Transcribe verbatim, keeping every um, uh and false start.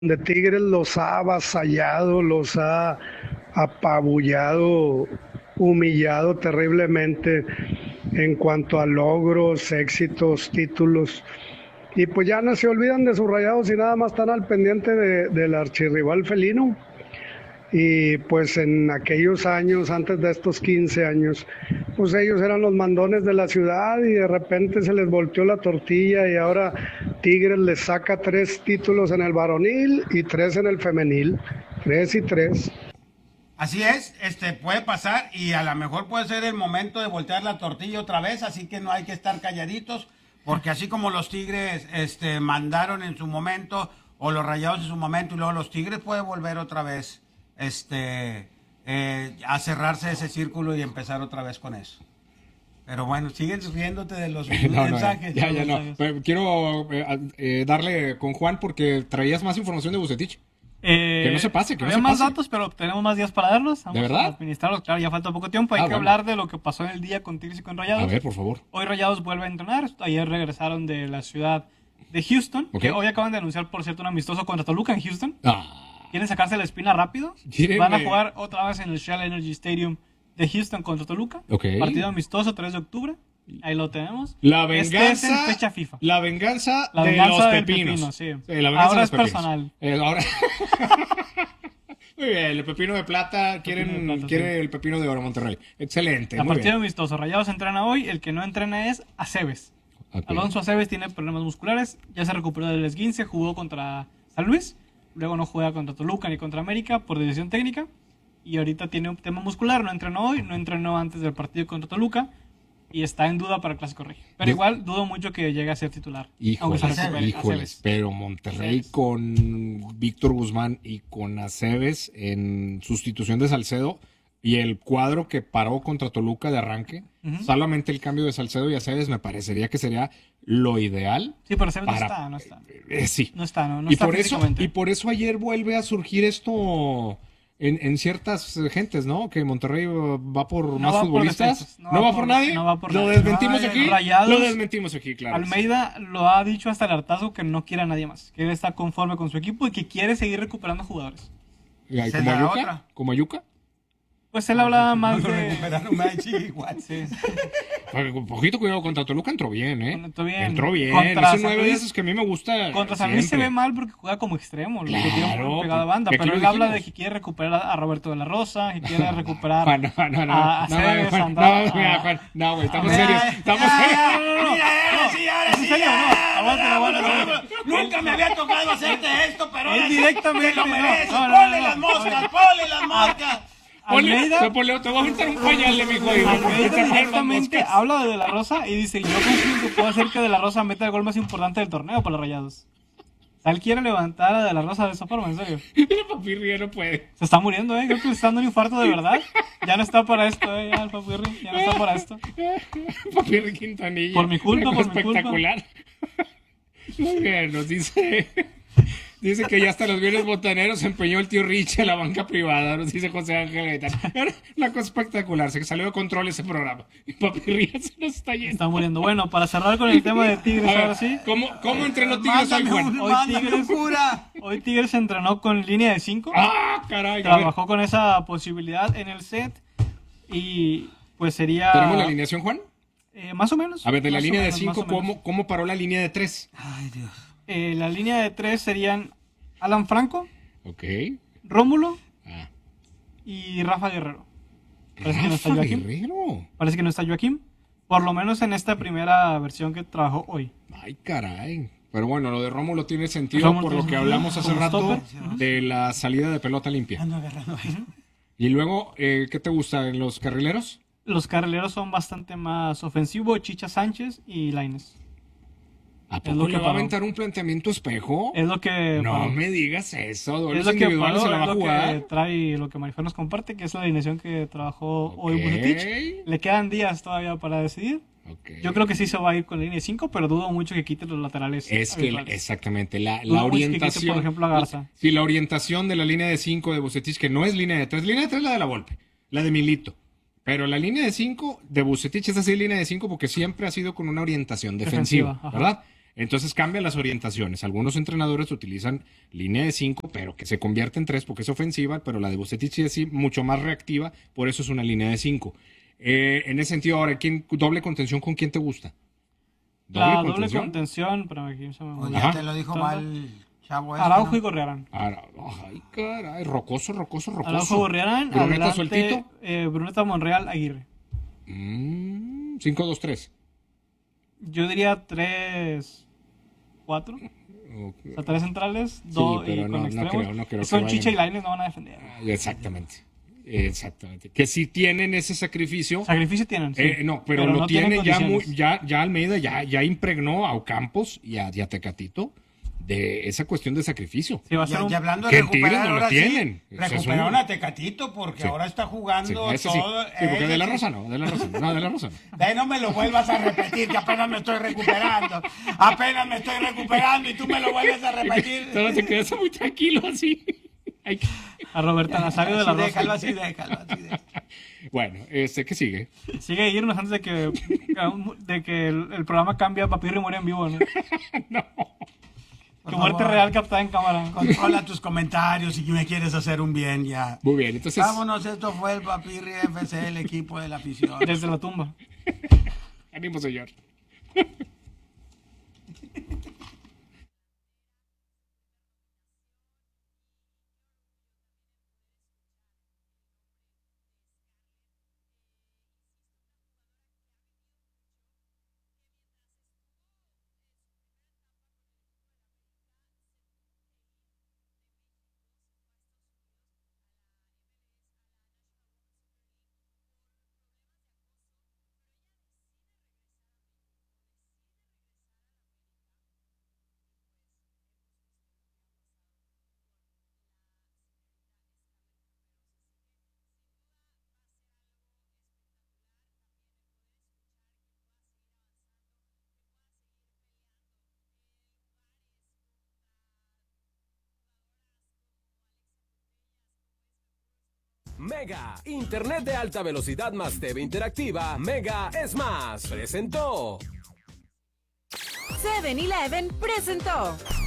de Tigres los ha avasallado, los ha apabullado, humillado terriblemente en cuanto a logros, éxitos, títulos. Y pues ya no se olvidan de sus Rayados y nada más están al pendiente de, del archirrival felino. Y pues en aquellos años, antes de estos quince años, pues ellos eran los mandones de la ciudad y de repente se les volteó la tortilla y ahora Tigres les saca tres títulos en el varonil y tres en el femenil, tres y tres. Así es, este puede pasar y a lo mejor puede ser el momento de voltear la tortilla otra vez, así que no hay que estar calladitos, porque así como los Tigres este, mandaron en su momento, o los Rayados en su momento, y luego los Tigres puede volver otra vez este, eh, a cerrarse ese círculo y empezar otra vez con eso. Pero bueno, siguen riéndote de los no, mensajes. No, ya, ya, mensajes. no. Pero quiero eh, eh, darle con Juan porque traías más información de Bucetich. Eh, que no se pase, que no había se más pase. datos, pero tenemos más días para darlos. Vamos ¿De verdad? a administrarlos, claro, ya falta poco tiempo. Hay Ah, que bueno. hablar de lo que pasó en el día con Tigres y con Rayados. A ver, por favor. Hoy Rayados vuelve a entrenar. Ayer regresaron de la ciudad de Houston, Ok. que hoy acaban de anunciar, por cierto, un amistoso contra Toluca en Houston. Ah, Quieren sacarse la espina rápido. Quieren, Van a eh, jugar otra vez en el Shell Energy Stadium de Houston contra Toluca. Ok. Partido amistoso, tres de octubre. Ahí lo tenemos. La Este venganza, es en fecha FIFA. la venganza, La de venganza los del pepinos. pepino, sí. la venganza Ahora de es los pepinos. personal. Eh, ahora... Muy bien, el pepino de plata, quieren, Pepino de plata, quiere sí. el pepino de oro Monterrey. Excelente, La muy partida bien. amistoso. Rayados entrena hoy. El que no entrena es Aceves. Ok. Alonso Aceves tiene problemas musculares. Ya se recuperó del esguince. Jugó contra San Luis. Luego no juega contra Toluca ni contra América por decisión técnica. Y ahorita tiene un tema muscular. No entrenó hoy. No entrenó antes del partido contra Toluca. Y está en duda para el Clásico Regio. Pero Yo- igual dudo mucho que llegue a ser titular. aunque Híjoles, se recupere. híjoles, Aceves. pero Monterrey Aceves. con Víctor Guzmán y con Aceves en sustitución de Salcedo y el cuadro que paró contra Toluca de arranque, Ujú. solamente el cambio de Salcedo y Aceves me parecería que sería lo ideal. Sí, pero Aceves para- no está. No está. Eh, sí. No está, no, no y, está por eso, físicamente. y por eso ayer vuelve a surgir esto en, en ciertas eh, gentes, ¿no? Que Monterrey uh, va por No más va por futbolistas. defensas, no, va por nadie. no va por Lo nadie. desmentimos No, aquí. Rayados- Lo desmentimos aquí, claro. Almeida lo ha dicho hasta el hartazgo que no quiere a nadie más. Que él está conforme con su equipo y que quiere seguir recuperando jugadores. Y ahí, Esa ¿Como es la Ayuca? otra. ¿Como Ayuca? Pues él hablaba más Lo de... recuperaron más, sí, igual. Sí. Un poquito cuidado, contra Toluca entró bien, ¿eh? Entró bien. Entró bien. Contra Ese San nueve de Luis- esos que a mí me gusta. Contra San Luis se siempre. ve mal porque juega como extremo. Lo que tiene un Claro, poco pegado a banda. que aquí Pero lo él habla dijimos. de que quiere recuperar a Roberto de la Rosa, que quiere recuperar Juan, no, no, no. a no, Aceves, Juan, a Andrade, no, mira, a- Juan, no, güey, estamos a- serios. Ya, Estamos ya, serios. ya, mira, ahora sí, ahora ¿En sí, serio? ya, No, aguanta, ya, aguanta, bueno, aguanta. Nunca me había tocado hacerte esto, pero Él ahora sí directamente, te lo no, mereces. no, no, Ponle no, las no. moscas, ponle las moscas. Ponle, Almeida, ponle- te voy a aventar un pañal de mi código. Almeida directamente habla de De La Rosa y dice, yo confío en que puedo hacer que De La Rosa meta el gol más importante del torneo para los Rayados. O sea, él quiere levantar a De La Rosa de esa forma, en serio. Mira, Papirri ya no puede. Se está muriendo, ¿eh? Creo que le está dando un infarto de verdad. Ya no está para esto, ¿eh? Ya el Papirri, ya no está para esto. Papirri Quintanilla. Por mi culpa, Una cosa por mi culpa. espectacular. Muy bien, nos dice. Dice que ya hasta los bienes botaneros se empeñó el tío Rich en la banca privada, nos dice José Ángel Gaitán. Era una cosa espectacular, se salió de control ese programa. Y Papirri ya se nos está yendo. Está muriendo. Bueno, para cerrar con el tema de Tigres, A ver, ahora sí. ¿Cómo, cómo entrenó Tigres hoy, Mándame Juan? un- Hoy mándame Tigres- un cura. Hoy Tigres se entrenó con línea de cinco. ¡Ah, caray! A ver, Trabajó con esa posibilidad en el set. Y pues sería... ¿tenemos la alineación, Juan? eh, más o menos. A ver, de la Más o línea de menos, más cinco, o menos. ¿cómo, ¿cómo paró la línea de tres? Ay, Dios. Eh, la línea de tres serían Alan Franco, Ok. Rómulo Ah. y Rafa Guerrero. Parece que no está Rafa Joaquín. Guerrero. Parece que no está Joaquín. Por lo menos en esta primera versión que trabajó hoy. Ay, caray. Pero bueno, lo de Rómulo tiene sentido Rómulo por lo tiene que sentido, hablamos hace como rato stopper. de la salida de pelota limpia. Ando agarrando ahí. Y luego, eh, ¿qué te gusta? ¿En los carrileros? Los carrileros son bastante más ofensivos, Chicha Sánchez y Lainez. ¿A Es poco lo que le va a paró. aventar un planteamiento espejo? Es lo que No paró. me digas eso, Es duelos lo que individuales paró, se la va es a lo que jugar. trae, lo que Marifer nos comparte, que es la alineación que trabajó hoy Ok. Bucetich. Le quedan días todavía para decidir. Ok. Yo creo que sí se va a ir con la línea de cinco, pero dudo mucho que quite los laterales. Es que, habituales. exactamente, la, Dudo la mucho que quite, orientación... por ejemplo, a Garza. Sí, la orientación de la línea de cinco de Bucetich, que no es línea de tres. Línea de tres es la de la Volpe, la de Milito. Pero la línea de cinco de Bucetich es así línea de cinco porque siempre ha sido con una orientación defensiva, Defensiva, ajá. ¿verdad? Entonces cambian las orientaciones. Algunos entrenadores utilizan línea de cinco, pero que se convierte en tres porque es ofensiva, pero la de Vucetich es mucho más reactiva, por eso es una línea de cinco. Eh, en ese sentido, ahora, ¿quién, doble contención con quién te gusta? ¿Doble la contención? doble contención, pero aquí se me Oye, ya te lo dijo mal, chavo. Araujo este, y Gorriarán. Ara... Ay, caray, rocoso, rocoso, rocoso. Araujo, Gorriarán, Bruneta sueltito. Eh, Bruneta, Monreal, Aguirre. Mm, cinco dos tres. Yo diría tres cuatro. Okay. O sea, tres centrales, dos sí, y con no, extremos. No creo, no creo Son Chicha y Lainez, no van a defender. Exactamente. Exactamente. Que si tienen ese sacrificio. Sacrificio tienen, sí. Eh, no, pero, pero lo no tienen ya, muy, ya, ya Almeida ya, ya impregnó a Ocampos y a, y a Tecatito de esa cuestión de sacrificio. Sí, va a ser un... y, y hablando de recuperar, no ahora lo tienen. Sí, recuperaron a Tecatito porque sí. ahora está jugando sí, todo. Sí, sí porque de la Rosa no, de la Rosa no, no de la Rosa no. De no me lo vuelvas a repetir, que apenas me estoy recuperando. Apenas me estoy recuperando y tú me lo vuelves a repetir. Todo te quedas muy tranquilo así. A Roberta Nazario de la Rosa. Déjalo así, déjalo así. Déjalo. Bueno, este, ¿qué sigue? Sigue irnos antes de que, de que el, el programa cambie a Papirri muere en vivo, ¿no? No. Que muerte real captada en cámara. Controla tus comentarios si me quieres hacer un bien ya. Muy bien, entonces... Vámonos, esto fue el Papirri F C, el equipo de la afición. Desde la tumba. Ánimo, señor. Mega, internet de alta velocidad más T V interactiva. Mega es más. Presentó. seven eleven presentó